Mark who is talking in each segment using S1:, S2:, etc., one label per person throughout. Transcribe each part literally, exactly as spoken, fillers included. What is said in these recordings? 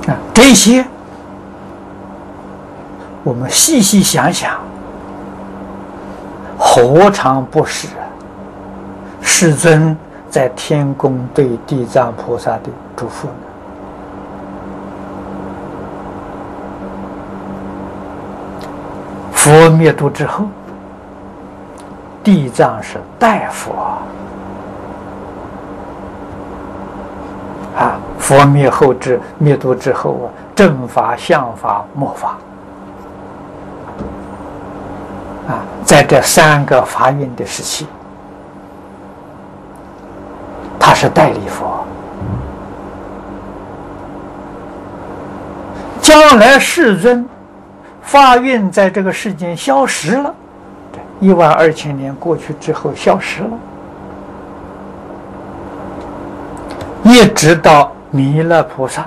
S1: 啊，这些我们细细想想，何尝不是世尊在天宫对地藏菩萨的嘱咐呢？佛灭度之后，地藏是代佛啊，佛灭后之灭度之后啊，正法、相法、末法啊，在这三个法运的时期，他是代理佛。将来世尊法运在这个世间消失了，一万二千年过去之后消失了，一直到弥勒菩萨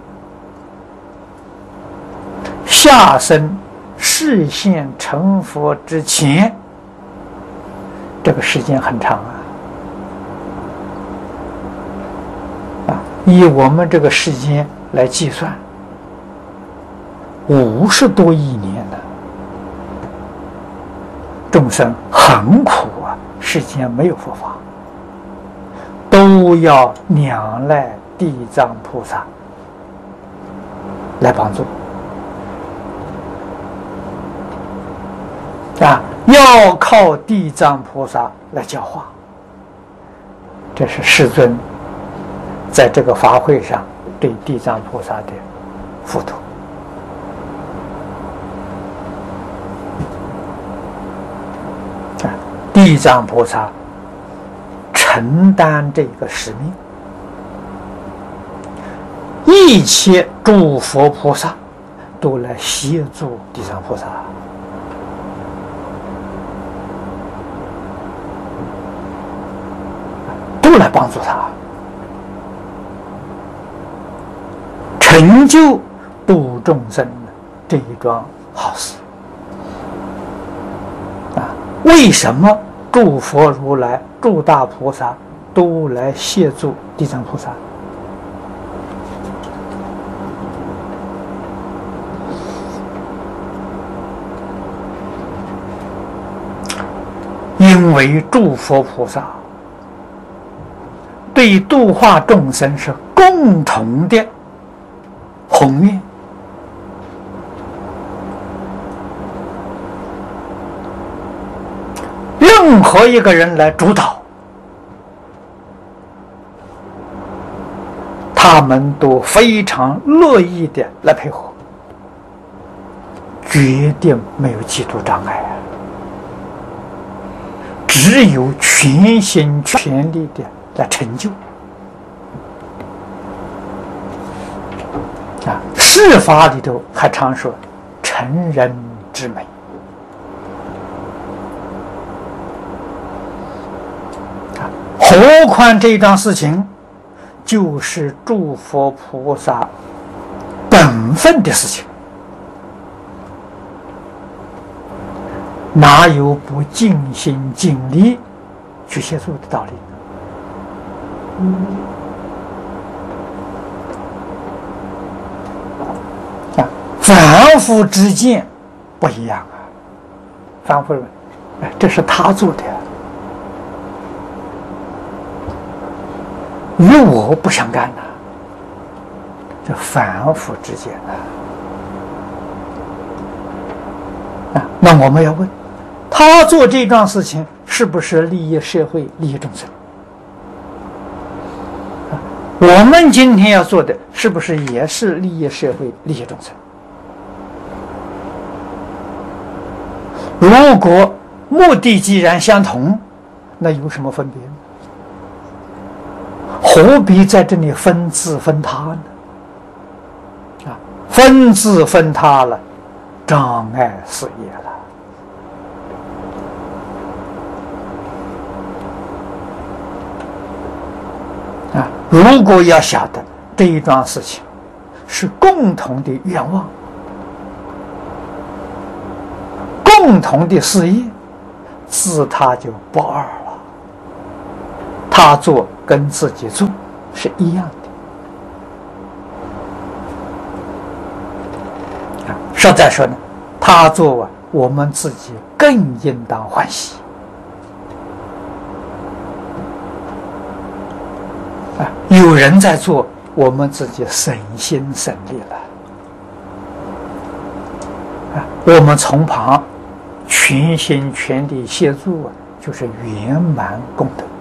S1: 下生示现成佛之前，这个时间很长啊！啊，以我们这个时间来计算，五十多亿年了，众生很苦啊，世间没有佛法，都要仰赖地藏菩萨来帮助啊，要靠地藏菩萨来教化。这是世尊在这个法会上对地藏菩萨的付托。地藏菩萨承担这个使命，一切诸佛菩萨都来协助地藏菩萨，都来帮助他，成就度众生这一桩好事。为什么诸佛如来、诸大菩萨都来协助地藏菩萨？因为诸佛菩萨对度化众生是共同的宏愿。任何一个人来主导，他们都非常乐意的来配合，决定没有嫉妒障碍啊，只有全心全力的来成就啊。释法里头还常说成人之美。何况这桩事情就是诸佛菩萨本分的事情，哪有不尽心尽力去协助的道理呢？啊，凡夫之见不一样啊，凡夫人，哎，这是他做的，与我不相干呐、啊，这凡夫之见呐、啊。啊，那我们要问，他做这桩事情是不是利益社会、利益众生？啊，我们今天要做的是不是也是利益社会、利益众生？如果目的既然相同，那有什么分别呢？何必在这里分字分他呢？啊，分字分他了，障碍事业了。啊，如果要晓得这一桩事情是共同的愿望，共同的事业，自他就不二了。他做跟自己做是一样实在说呢，他做啊，我们自己更应当欢喜啊！有人在做，我们自己省心省力了啊！我们从旁全心全力协助啊，就是圆满功德。